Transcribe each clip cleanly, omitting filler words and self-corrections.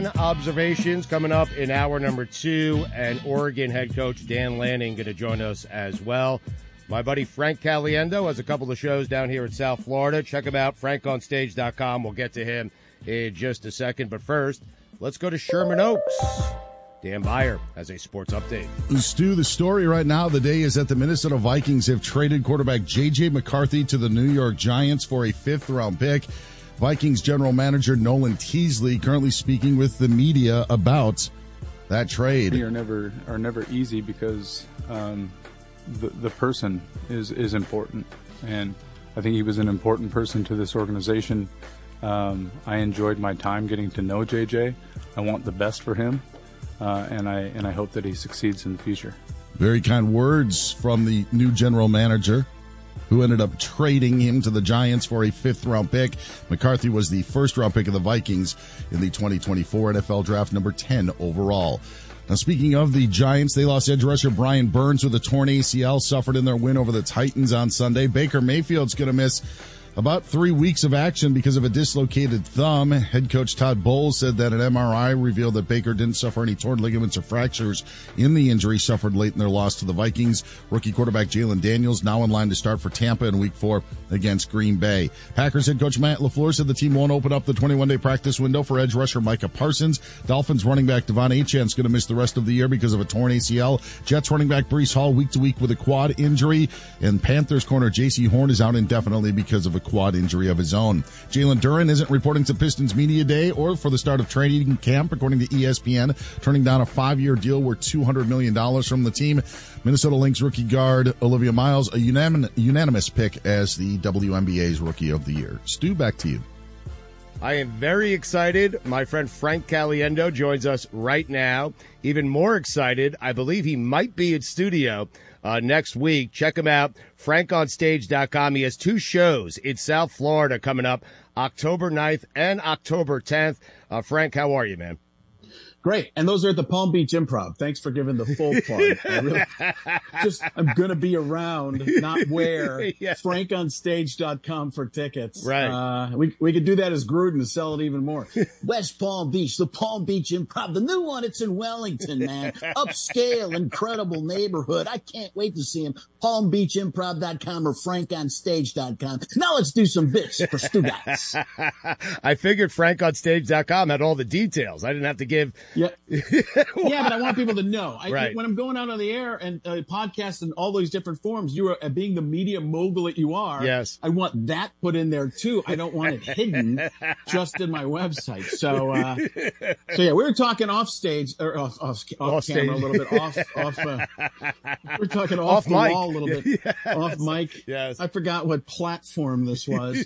Observations coming up in hour number 2, and Oregon head coach Dan Lanning going to join us as well. My buddy Frank Caliendo has a couple of shows down here in South Florida. Check him out, frankonstage.com. We'll get to him in just a second. But first, let's go to Sherman Oaks. Dan Beyer has a sports update. Stu, the story right now of the day is that the Minnesota Vikings have traded quarterback J.J. McCarthy to the New York Giants for a fifth-round pick. Vikings general manager Nolan Teasley currently speaking with the media about that trade. Are never easy because the person is important, and I think he was an important person to this organization. I enjoyed my time getting to know JJ. I want the best for him, and I hope that he succeeds in the future. Very kind words from the new general manager, who ended up trading him to the Giants for a fifth-round pick. McCarthy was the first-round pick of the Vikings in the 2024 NFL Draft, number 10 overall. Now, speaking of the Giants, they lost edge rusher Brian Burns with a torn ACL, suffered in their win over the Titans on Sunday. Baker Mayfield's going to miss about 3 weeks of action because of a dislocated thumb. Head coach Todd Bowles said that an MRI revealed that Baker didn't suffer any torn ligaments or fractures in the injury suffered late in their loss to the Vikings. Rookie quarterback Jalen Daniels now in line to start for Tampa in Week 4 against Green Bay. Packers head coach Matt LaFleur said the team won't open up the 21-day practice window for edge rusher Micah Parsons. Dolphins running back Devon Achane going to miss the rest of the year because of a torn ACL. Jets running back Breece Hall week to week with a quad injury. And Panthers corner J.C. Horn is out indefinitely because of a quad injury of his own. Jalen Duren isn't reporting to Pistons Media Day or for the start of training camp, according to ESPN, turning down a 5-year deal worth $200 million from the team. Minnesota Lynx rookie guard Olivia Miles, a unanimous pick as the WNBA's Rookie of the Year. Stu, back to you. I am very excited. My friend Frank Caliendo joins us right now. Even more excited, I believe he might be in studio next week. Check him out, frankonstage.com. He has 2 shows in South Florida coming up October 9th and October 10th. Frank, how are you, man? Great. And those are at the Palm Beach Improv. Thanks for giving the full plug. I'm going to be around, not where. Yeah. Frankonstage.com for tickets. Right. We could do that as Gruden to sell it even more. West Palm Beach, the Palm Beach Improv, the new one. It's in Wellington, man. Upscale, incredible neighborhood. I can't wait to see him. PalmBeachImprov.com or FrankOnStage.com. Now let's do some bits for Stugatz. I figured FrankOnStage.com had all the details. I didn't have to give. Yeah. Yeah, but I want people to know. Right. When I'm going out on the air and podcasts and all those different forms, you are being the media mogul that you are. Yes. I want that put in there too. I don't want it hidden just in my website. So yeah, we were talking off stage or off camera a little bit, we're talking off the mic. wall a little bit, Yes. off mic. Yes. I forgot what platform this was.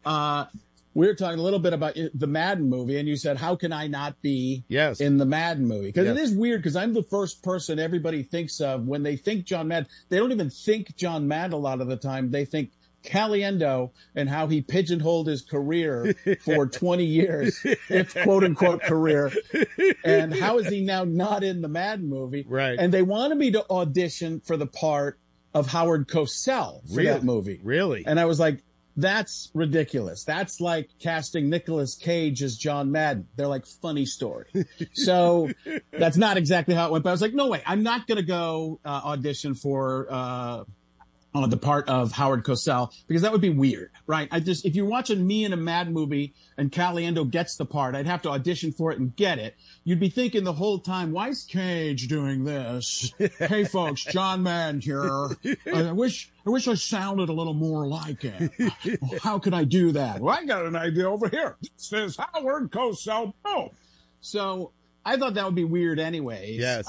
We were talking a little bit about the Madden movie, and you said, how can I not be in the Madden movie? Because it is weird, because I'm the first person everybody thinks of when they think John Madden. They don't even think John Madden a lot of the time. They think Caliendo and how he pigeonholed his career for 20 years, if quote-unquote career, and how is he now not in the Madden movie? Right. And they wanted me to audition for the part of Howard Cosell for that movie. Really? And I was like, that's ridiculous. That's like casting Nicolas Cage as John Madden. They're like, funny story. So that's not exactly how it went. But I was like, no way. I'm not going to go audition for the part of Howard Cosell, because that would be weird, right? If you're watching me in a Madden movie and Caliendo gets the part, I'd have to audition for it and get it. You'd be thinking the whole time, why is Cage doing this? Hey folks, John Madden here. I wish I sounded a little more like him. How could I do that? Well, I got an idea over here. It says Howard Cosell. Oh. So I thought that would be weird anyways. Yes.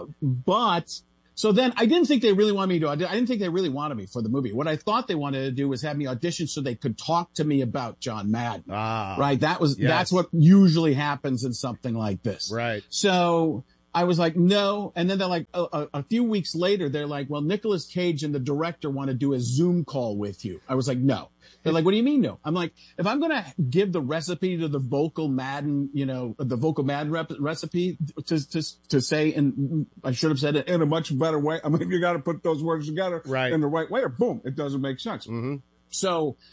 So then I didn't think they really wanted me to audition. I didn't think they really wanted me for the movie. What I thought they wanted to do was have me audition so they could talk to me about John Madden. Right. That's what usually happens in something like this. Right. So I was like, no. And then they're like, a few weeks later, they're like, well, Nicolas Cage and the director want to do a Zoom call with you. I was like, no. They're like, what do you mean no? I'm like, if I'm going to give the recipe to the Vocal Madden, the Vocal Madden recipe to say, and I should have said it in a much better way. I mean, you got to put those words together in the right way or boom, it doesn't make sense. Mm-hmm. So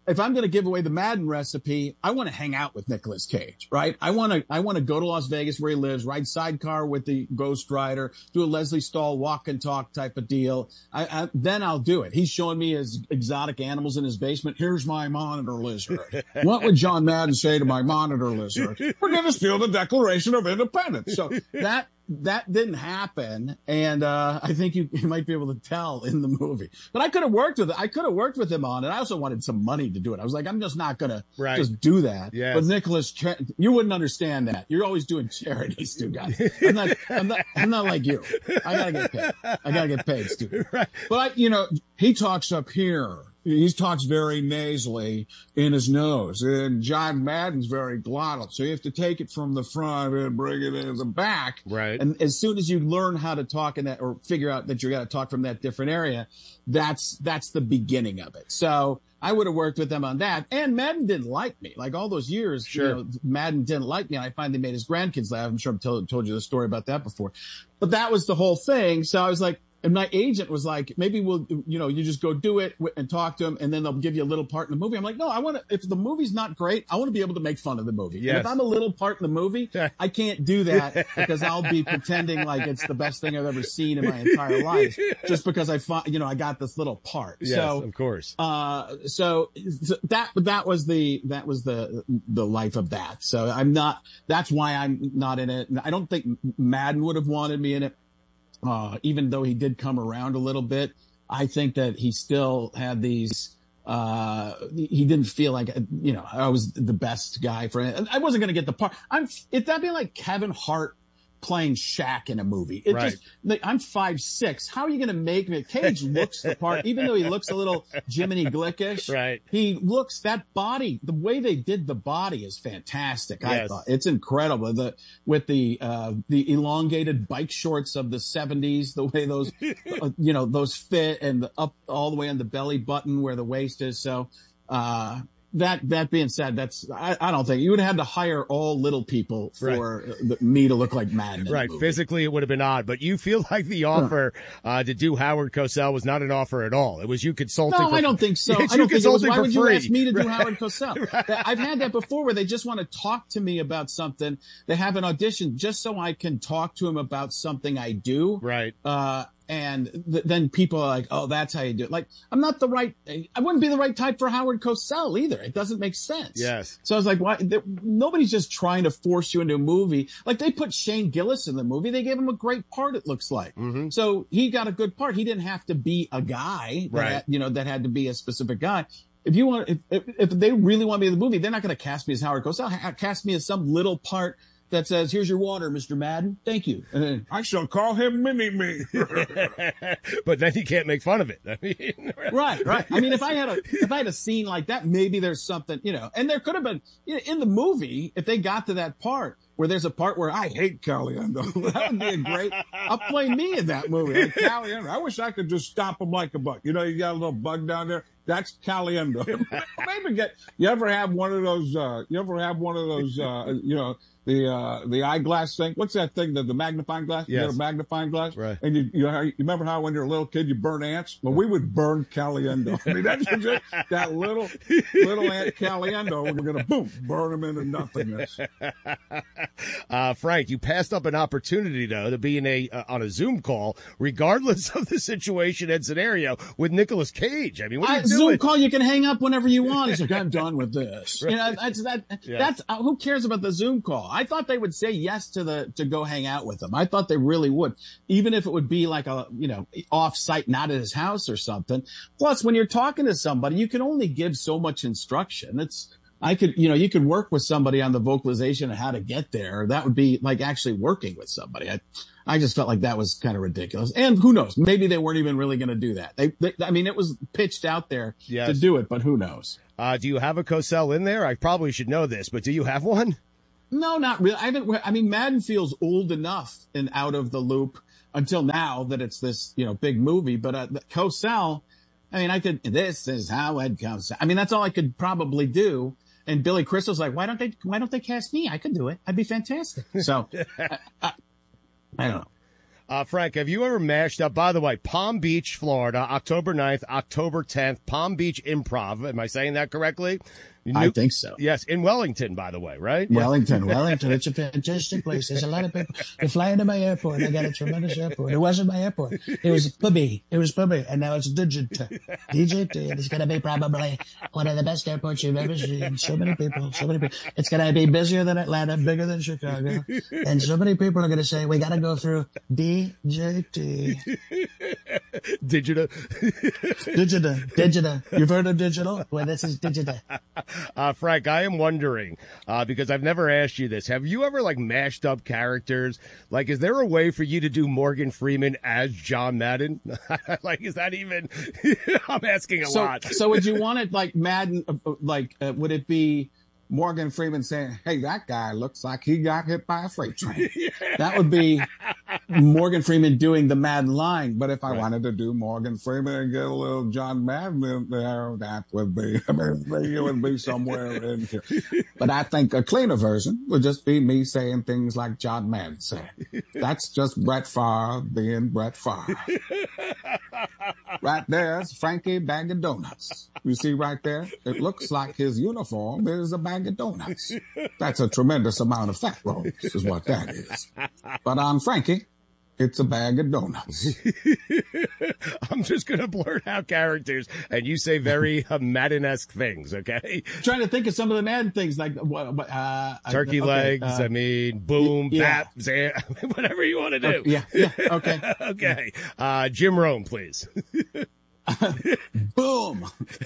if I'm going to give away the Madden recipe, I want to hang out with Nicolas Cage, right? I want to go to Las Vegas where he lives, ride sidecar with the Ghost Rider, do a Leslie Stahl walk and talk type of deal. Then I'll do it. He's showing me his exotic animals in his basement. Here's my monitor lizard. What would John Madden say to my monitor lizard? We're going to steal the Declaration of Independence. So that didn't happen, and I think you might be able to tell in the movie. But I could have worked with him on it. I also wanted some money to do it. I was like, I'm just not gonna just do that. Yes. But Nicholas, you wouldn't understand that. You're always doing charities, too, guys. I'm not like you. I gotta get paid, Stu. Right. But he talks up here. He talks very nasally in his nose, and John Madden's very glottal. So you have to take it from the front and bring it in the back. Right. And as soon as you learn how to talk in that, or figure out that you got to talk from that different area, that's the beginning of it. So I would have worked with them on that. And Madden didn't like me. Like all those years, sure. Madden didn't like me. And I finally made his grandkids laugh. I'm sure I've told you the story about that before. But that was the whole thing. So I was like, and my agent was like, maybe we'll, you just go do it and talk to him, and then they'll give you a little part in the movie. I'm like, no, if the movie's not great, I want to be able to make fun of the movie. Yes. And if I'm a little part in the movie, I can't do that because I'll be pretending like it's the best thing I've ever seen in my entire life just because I got this little part. Yes, so, of course. So that was the life of that. So that's why I'm not in it. I don't think Madden would have wanted me in it. Even though he did come around a little bit, I think that he still had these, he didn't feel like, I was the best guy for it. I wasn't going to get the part. That'd be like Kevin Hart playing Shaq in a movie. I'm 5'6". How are you going to make me? Cage looks the part, even though he looks a little Jiminy Glick-ish. Right. He looks, that body, the way they did the body is fantastic. Yes. I thought it's incredible. With the elongated bike shorts of the 70s, the way those, those fit, and up all the way on the belly button where the waist is. So, that being said, I don't think you would have had to hire all little people for me to look like Madden. Right. Physically, it would have been odd, but you feel like the offer to do Howard Cosell was not an offer at all. It was you consulting. No, I don't think so. It's I don't think it was. Why would you free. ask me to do Howard Cosell? Right. I've had that before where they just want to talk to me about something. They have an audition just so I can talk to them about something I do. Right. And then people are like, oh, that's how you do it. Like, I wouldn't be the right type for Howard Cosell either. It doesn't make sense. Yes. So I was like, why? Nobody's just trying to force you into a movie. Like, they put Shane Gillis in the movie. They gave him a great part, it looks like. Mm-hmm. So he got a good part. He didn't have to be a guy that had to be a specific guy. If they really want me in the movie, they're not going to cast me as Howard Cosell. Cast me as some little part that says, here's your water, Mr. Madden. Thank you. And then, I shall call him Mini-Me. But then you can't make fun of it. Right. I mean, if I had a scene like that, maybe there's something, and there could have been, in the movie, if they got to that part where there's a part where I hate Caliendo, that would be a great, I'll play me in that movie. Like Caliendo. I wish I could just stop him like a bug. You got a little bug down there. That's Caliendo. Maybe you ever have one of those, the eyeglass thing. What's that thing? The magnifying glass? Yes. You got a magnifying glass? Right. And you remember how when you're a little kid you burn ants? Well, we would burn Caliendo. I mean, that's just that little ant Caliendo. We're going to burn him into nothingness. Frank, you passed up an opportunity though to be on a Zoom call, regardless of the situation and scenario, with Nicolas Cage. I mean, what are you doing? Zoom call, you can hang up whenever you want. He's like, I'm done with this. Right. That's who cares about the Zoom call? I thought they would say yes to go hang out with him. I thought they really would, even if it would be like off site, not at his house or something. Plus, when you're talking to somebody, you can only give so much instruction. You could work with somebody on the vocalization and how to get there. That would be like actually working with somebody. I just felt like that was kind of ridiculous. And who knows? Maybe they weren't even really going to do that. It was pitched out there to do it, but who knows? Do you have a Cosell in there? I probably should know this, but do you have one? No, not really. Madden feels old enough and out of the loop until now that it's this, big movie. But Cosell, this is Howard Cosell. That's all I could probably do. And Billy Crystal's like, why don't they cast me? I could do it. I'd be fantastic. So I don't know. Frank, have you ever mashed up, by the way, Palm Beach, Florida, October 9th, October 10th, Palm Beach Improv. Am I saying that correctly? I think so. Yes, in Wellington, by the way, right? Wellington. It's a fantastic place. There's a lot of people. They fly into my airport. I got a tremendous airport. It wasn't my airport. It was Pubby. And now it's DJT. And it's going to be probably one of the best airports you've ever seen. So many people. It's going to be busier than Atlanta, bigger than Chicago. And so many people are going to say, we got to go through DJT. Digita. You've heard of digital? Well, this is Digita. Frank, I am wondering, because I've never asked you this, have you ever like mashed up characters? Like, is there a way for you to do Morgan Freeman as John Madden? Like, is that even, I'm asking a lot. So would you want it like Madden, would it be Morgan Freeman saying, hey, that guy looks like he got hit by a freight train? Yeah. That would be Morgan Freeman doing the Madden line. But if I wanted to do Morgan Freeman and get a little John Madden in there, that would be, it would be somewhere in here. But I think a cleaner version would just be me saying things like John Madden said. That's just Brett Favre being Brett Favre. Right there's Frankie Bag of Donuts. You see right there? It looks like his uniform is a bag of donuts. That's a tremendous amount of fat rolls is what that is. But on Frankie, it's a bag of donuts. I'm just going to blurt out characters, and you say very Madden-esque things, okay? Trying to think of some of the Madden things, like turkey legs, boom, bap, zam, whatever you want to do. Yeah, okay. Okay. Jim Rome, please. Boom.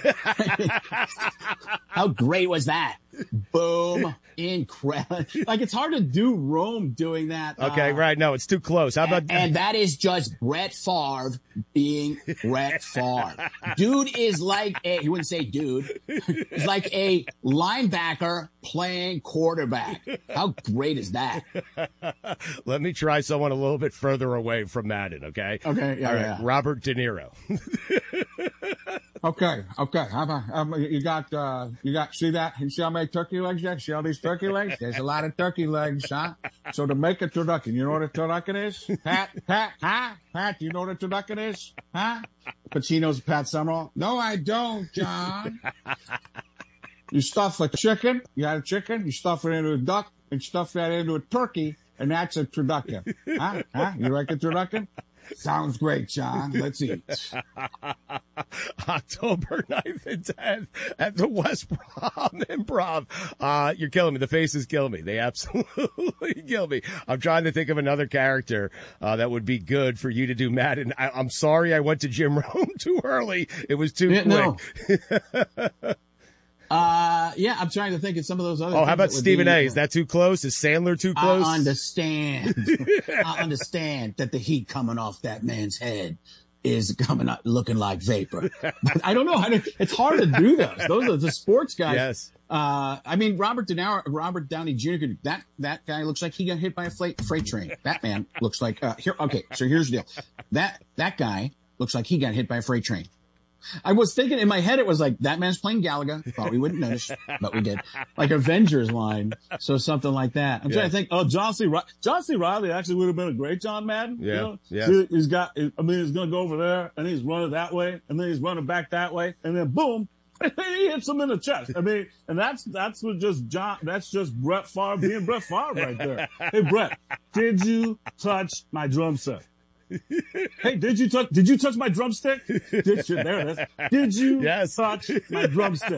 How great was that? Boom. Incredible. Like, it's hard to do Rome doing that. Okay, right. No, it's too close. How about... And that is just Brett Favre being Brett Favre. Dude is like he wouldn't say dude. He's like a linebacker playing quarterback. How great is that? Let me try someone a little bit further away from Madden, okay? Okay, yeah, all right. Yeah. Robert De Niro. Okay. How about, you got, see that? You see how many turkey legs you got? See all these turkey legs? There's a lot of turkey legs, huh? So to make a turducken, you know what a turducken is? Pat, huh? Pat, you know what a turducken is? Huh? Pacino's Pat Summerall. No, I don't, John. You stuff a chicken, you got a chicken, you stuff it into a duck, and stuff that into a turkey, and that's a turducken. Huh? You like a turducken? Sounds great, John. Let's eat. October 9th and 10th at the West Brom Improv. You're killing me. The faces kill me. They absolutely kill me. I'm trying to think of another character that would be good for you to do Madden. I'm sorry I went to Jim Rome too early. It was too quick. No. I'm trying to think of some of those other. Oh, how about Stephen A? Is that too close? Is Sandler too close? I understand that the heat coming off that man's head is coming up looking like vapor. But I don't know. It's hard to do those. Those are the sports guys. Yes. I mean, Robert Downey Jr. That guy looks like he got hit by a freight train. That man looks like here. Okay, so here's the deal. That guy looks like he got hit by a freight train. I was thinking in my head, it was like, that man's playing Galaga. Thought we wouldn't notice, but we did. Like Avengers line. So something like that. I'm trying to think, John C. Reilly actually would have been a great John Madden. Yeah. You know? Yeah. So he's going to go over there and he's running that way and then he's running back that way and then boom, he hits him in the chest. I mean, and that's what just that's just Brett Favre being Brett Favre right there. Hey, Brett, did you touch my drum set? Hey, did you touch my drumstick? There it is. Did you touch my drumstick?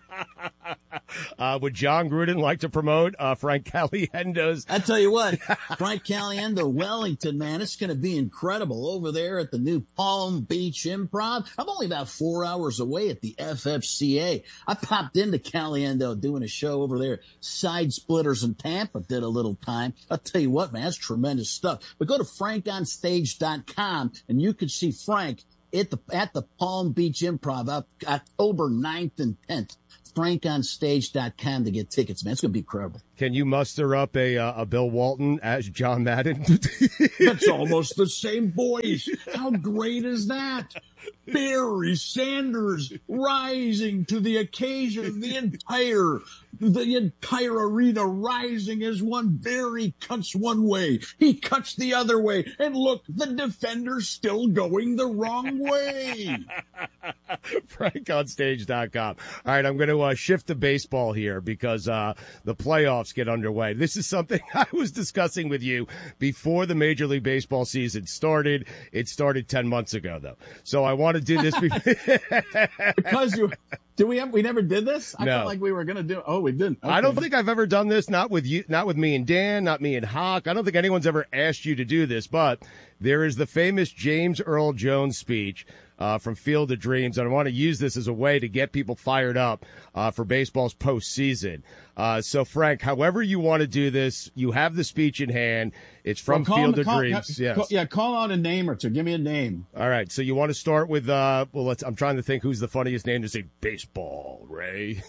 Would John Gruden like to promote Frank Caliendo's? I tell you what, Frank Caliendo, Wellington, man, it's going to be incredible over there at the new Palm Beach Improv. I'm only about 4 hours away at the FFCA. I popped into Caliendo doing a show over there, Side Splitters in Tampa, did a little time. I'll tell you what, man, that's tremendous stuff. But go to frankonstage.com and you can see Frank at the Palm Beach Improv October 9th and 10th. frankonstage.com to get tickets, man. It's going to be incredible. Can you muster up a Bill Walton as John Madden? That's almost the same voice. How great is that? Barry Sanders rising to the occasion. The entire the entire arena rising as one. There he cuts one way, he cuts the other way, and look, the defender's still going the wrong way. FrankOnStage.com. All right, I'm going to shift to baseball here because the playoffs get underway. This is something I was discussing with you before the Major League Baseball season started. It started 10 months ago, though. So I want to do this because we never did this? I No. felt like we were going to do. Oh, we didn't. Okay. I don't think I've ever done this, not with you, not with me and Dan, not me and Hawk. I don't think anyone's ever asked you to do this, but there is the famous James Earl Jones speech from Field of Dreams, and I want to use this as a way to get people fired up for baseball's postseason. So, Frank, however you want to do this, you have the speech in hand. It's from Field of Dreams. Yes. Call out a name or two. Give me a name. All right. So you want to start with, I'm trying to think who's the funniest name to say baseball, Ray.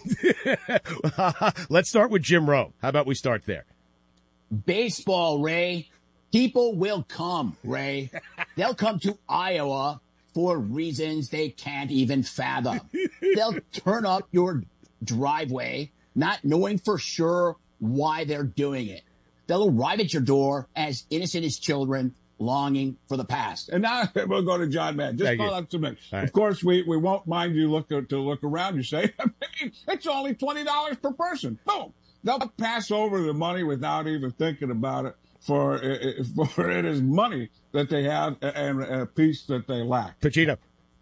Let's start with Jim Rome. How about we start there? Baseball, Ray. People will come, Ray. They'll come to Iowa for reasons they can't even fathom. They'll turn up your driveway, not knowing for sure why they're doing it. They'll arrive at your door as innocent as children, longing for the past. And now we'll go to John Madden. Just Thank call you. out to me. All right. Of course, we won't mind you to look around. You say, I mean, it's only $20 per person. Boom. They'll pass over the money without even thinking about it. For it is money that they have and a piece that they lack. Pacino.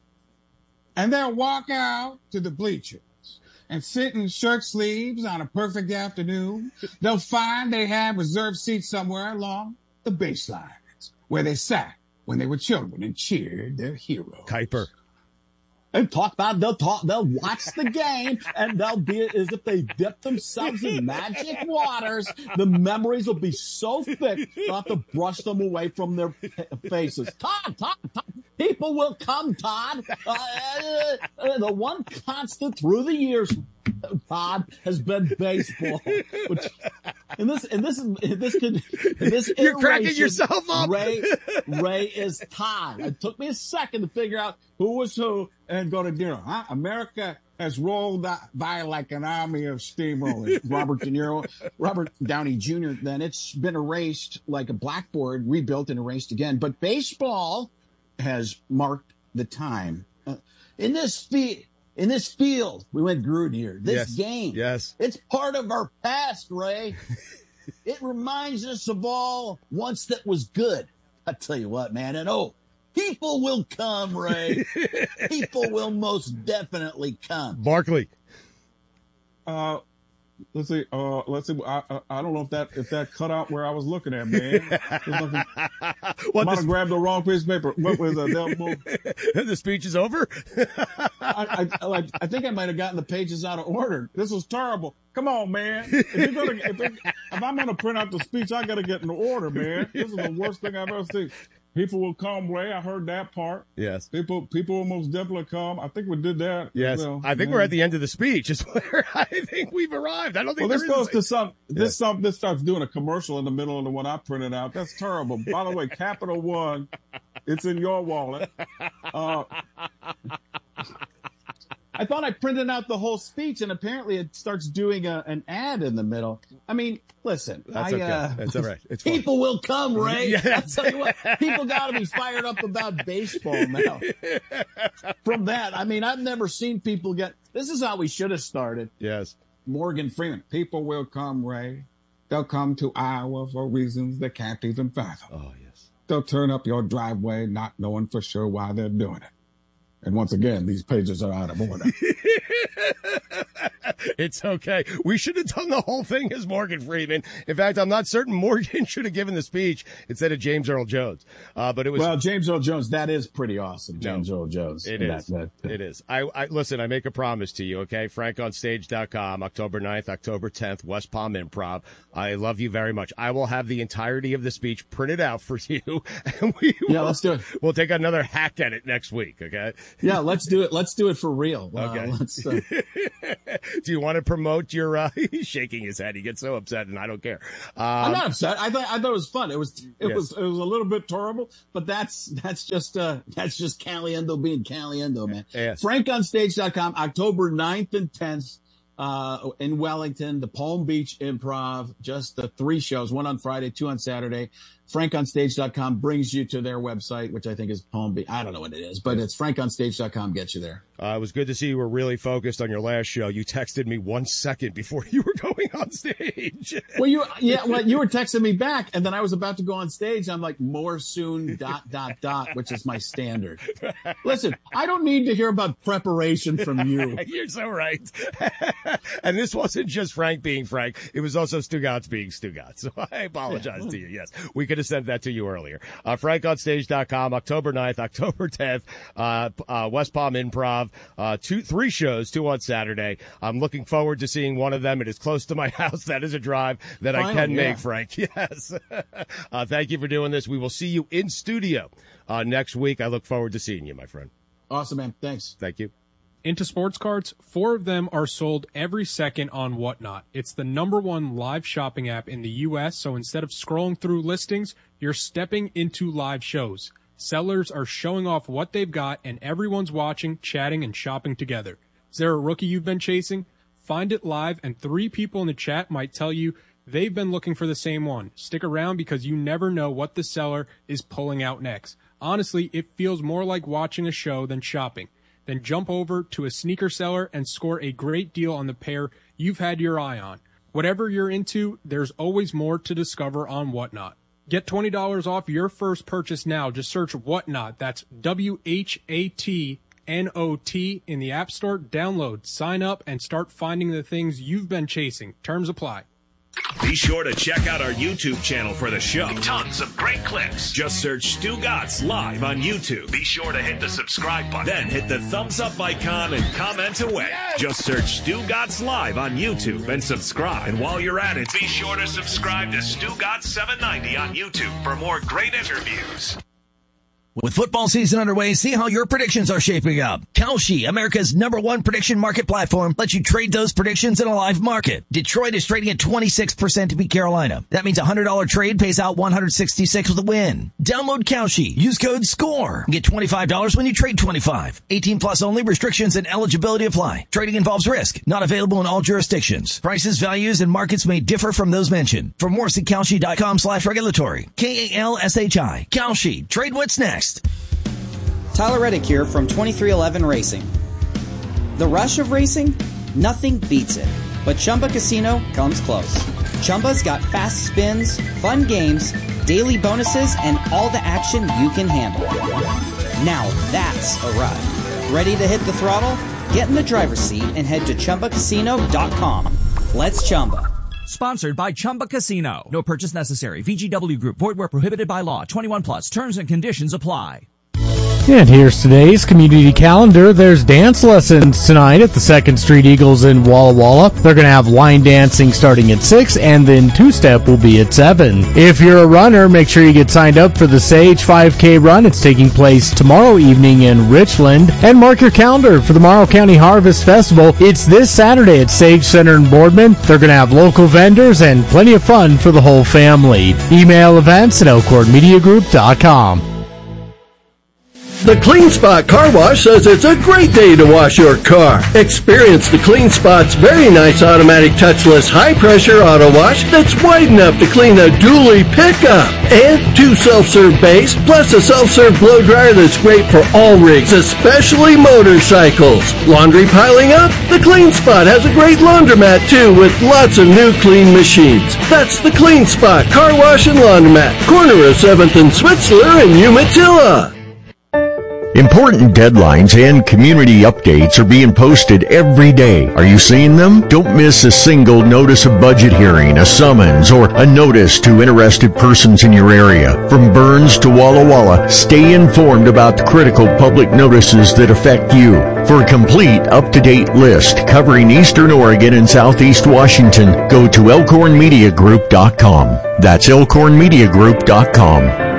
And they'll walk out to the bleachers and sit in shirt sleeves on a perfect afternoon. They'll find they have reserved seats somewhere along the baselines where they sat when they were children and cheered their heroes. Kuiper. And they'll watch the game, and they'll be as if they dipped themselves in magic waters. The memories will be so thick, they'll have to brush them away from their faces. Todd, people will come, Todd. The one constant through the years, Todd, has been baseball. Which, You're cracking yourself up. Ray is Todd. It took me a second to figure out who was who and go to dinner. Huh? America has rolled by like an army of steamrollers. Robert Downey Jr., then it's been erased like a blackboard, rebuilt and erased again. But baseball has marked the time. In this field, we went Gruden here. This game, it's part of our past, Ray. It reminds us of all once that was good. I tell you what, man, and people will come, Ray. People will most definitely come. Barkley. Let's see. I don't know if that cut out where I was looking at, man. I might have grabbed the wrong piece of paper. What was that? The speech is over. I think I might have gotten the pages out of order. This was terrible. Come on, man. If I'm gonna print out the speech, I gotta get in order, man. This is the worst thing I've ever seen. People will come, Ray. I heard that part. Yes. People will most definitely come. I think we did that. Yes. Well, I think we're at the end of the speech is where I think we've arrived. I don't think this goes to this starts doing a commercial in the middle of the one I printed out. That's terrible. By the way, Capital One, it's in your wallet. I thought I printed out the whole speech, and apparently it starts doing an ad in the middle. I mean, listen. That's okay. That's all right. It's fine. People will come, Ray. Yes. I'll tell you what, people got to be fired up about baseball now. From that, I mean, I've never seen people get – this is how we should have started. Yes. Morgan Freeman. People will come, Ray. They'll come to Iowa for reasons they can't even fathom. Oh, yes. They'll turn up your driveway not knowing for sure why they're doing it. And once again, these pages are out of order. It's okay. We should have done the whole thing as Morgan Freeman. In fact, I'm not certain Morgan should have given the speech instead of James Earl Jones. But it was. Well, James Earl Jones, that is pretty awesome. James Earl Jones. It is. It is. I listen, I make a promise to you, okay? FrankOnStage.com, October 9th, October 10th, West Palm Improv. I love you very much. I will have the entirety of the speech printed out for you. And let's do it. We'll take another hack at it next week, okay? Yeah, let's do it. Let's do it for real. Okay. Do you want to promote your, he's shaking his head. He gets so upset and I don't care. I'm not upset. I thought it was fun. It was a little bit terrible, but that's just Caliendo being Caliendo, man. Yes. FrankOnStage.com, October 9th and 10th. in Wellington, the Palm Beach Improv, just the 3 shows, 1 on Friday, 2 on Saturday. FrankOnStage.com brings you to their website, which I think is Palm Beach. I don't know what it is, but it's FrankOnStage.com gets you there. It was good to see you were really focused on your last show. You texted me 1 second before you were going on stage. Well, you were texting me back, and then I was about to go on stage. I'm like, more soon, ... which is my standard. Listen, I don't need to hear about preparation from you. You're so right. And this wasn't just Frank being Frank. It was also Stugotz being Stugotz. So I apologize to you. Yes, we could have sent that to you earlier. FrankOnStage.com, October 9th, October 10th, West Palm Improv. 3 shows, 2 on Saturday. I'm looking forward to seeing one of them. It is close to my house. That is a drive that I can make, Frank. Yes. Thank you for doing this. We will see you in studio next week. I look forward to seeing you, my friend. Awesome, man. Thanks. Thank you. Into sports cards, 4 of them are sold every second on Whatnot. It's the #1 live shopping app in the U.S., so instead of scrolling through listings, you're stepping into live shows. Sellers are showing off what they've got, and everyone's watching, chatting, and shopping together. Is there a rookie you've been chasing? Find it live, and 3 people in the chat might tell you they've been looking for the same one. Stick around because you never know what the seller is pulling out next. Honestly, it feels more like watching a show than shopping. Then jump over to a sneaker seller and score a great deal on the pair you've had your eye on. Whatever you're into, there's always more to discover on Whatnot. Get $20 off your first purchase now. Just search Whatnot. That's WHATNOT in the App Store. Download, sign up, and start finding the things you've been chasing. Terms apply. Be sure to check out our YouTube channel for the show. Tons of great clips. Just search Stugotz Live on YouTube. Be sure to hit the subscribe button. Then hit the thumbs up icon and comment away. Yes! Just search Stugotz Live on YouTube and subscribe. And while you're at it, be sure to subscribe to Stugotz 790 on YouTube for more great interviews. With football season underway, see how your predictions are shaping up. Kalshi, America's #1 prediction market platform, lets you trade those predictions in a live market. Detroit is trading at 26% to beat Carolina. That means a $100 trade pays out $166 with a win. Download Kalshi. Use code SCORE. Get $25 when you trade 25. 18 plus only. Restrictions and eligibility apply. Trading involves risk. Not available in all jurisdictions. Prices, values, and markets may differ from those mentioned. For more, see Kalshi.com/regulatory. KALSHI. Kalshi. Trade what's next. Tyler Reddick here from 2311 Racing. The rush of racing? Nothing beats it. But Chumba Casino comes close. Chumba's got fast spins, fun games, daily bonuses, and all the action you can handle. Now that's a ride. Ready to hit the throttle? Get in the driver's seat and head to ChumbaCasino.com. Let's Chumba. Sponsored by Chumba Casino. No purchase necessary. VGW Group. Void where prohibited by law. 21 plus. Terms and conditions apply. And here's today's community calendar. There's dance lessons tonight at the 2nd Street Eagles in Walla Walla. They're going to have line dancing starting at 6, and then two-step will be at 7. If you're a runner, make sure you get signed up for the Sage 5K run. It's taking place tomorrow evening in Richland. And mark your calendar for the Morrow County Harvest Festival. It's this Saturday at Sage Center in Boardman. They're going to have local vendors and plenty of fun for the whole family. Email events at elkhornmediagroup.com. The Clean Spot Car Wash says it's a great day to wash your car. Experience the Clean Spot's very nice automatic touchless high-pressure auto wash that's wide enough to clean a dually pickup. And 2 self-serve bays, plus a self-serve blow dryer that's great for all rigs, especially motorcycles. Laundry piling up? The Clean Spot has a great laundromat, too, with lots of new clean machines. That's the Clean Spot Car Wash and Laundromat, corner of 7th and Switzler in Umatilla. Important deadlines and community updates are being posted every day. Are you seeing them? Don't miss a single notice of budget hearing, a summons, or a notice to interested persons in your area. From Burns to Walla Walla, stay informed about the critical public notices that affect you. For a complete, up-to-date list covering Eastern Oregon and Southeast Washington, go to elkhornmediagroup.com. That's elkhornmediagroup.com.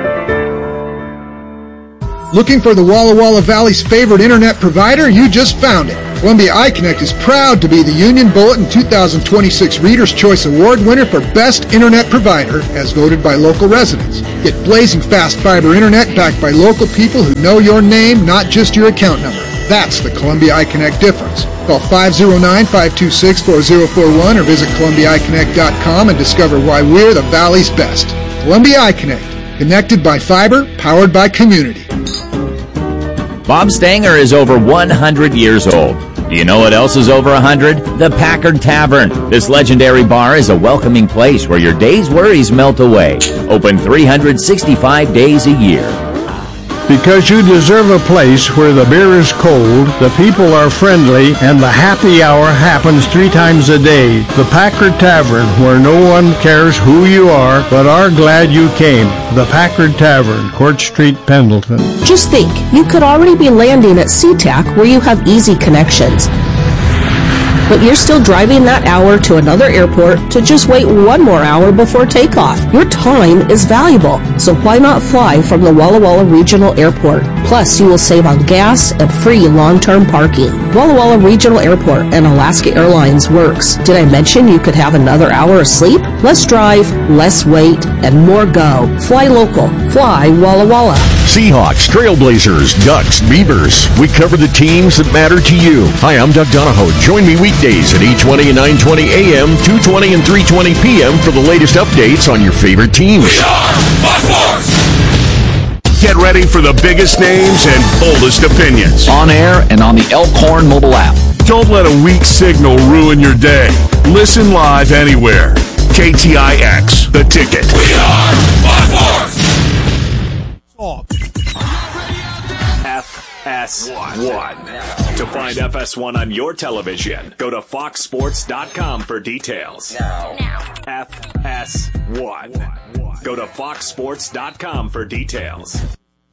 Looking for the Walla Walla Valley's favorite internet provider? You just found it. Columbia iConnect is proud to be the Union Bulletin 2026 Reader's Choice Award winner for Best Internet Provider, as voted by local residents. Get blazing fast fiber internet backed by local people who know your name, not just your account number. That's the Columbia iConnect difference. Call 509-526-4041 or visit ColumbiaConnect.com and discover why we're the Valley's best. Columbia iConnect. Connected by fiber, powered by community. Bob Stanger is over 100 years old. Do you know what else is over 100? The Packard Tavern. This legendary bar is a welcoming place where your day's worries melt away. Open 365 days a year. Because you deserve a place where the beer is cold, the people are friendly, and the happy hour happens 3 times a day. The Packard Tavern, where no one cares who you are, but are glad you came. The Packard Tavern, Court Street, Pendleton. Just think, you could already be landing at SeaTac where you have easy connections. But you're still driving that hour to another airport to just wait 1 more hour before takeoff. Your time is valuable, so why not fly from the Walla Walla Regional Airport? Plus, you will save on gas and free long-term parking. Walla Walla Regional Airport and Alaska Airlines works. Did I mention you could have another hour of sleep? Less drive, less wait, and more go. Fly local. Fly Walla Walla. Seahawks, Trailblazers, Ducks, Beavers. We cover the teams that matter to you. Hi, I'm Doug Donahoe. Join me weekdays at 8:20 and 9:20 a.m., 2:20 and 3:20 p.m. for the latest updates on your favorite teams. We are Fox Sports! Get ready for the biggest names and boldest opinions. On air and on the Elkhorn mobile app. Don't let a weak signal ruin your day. Listen live anywhere. KTIX, The Ticket. We are Fox Sports! FS1. To find FS1 on your television, go to foxsports.com for details. Now. FS1. Go to foxsports.com for details.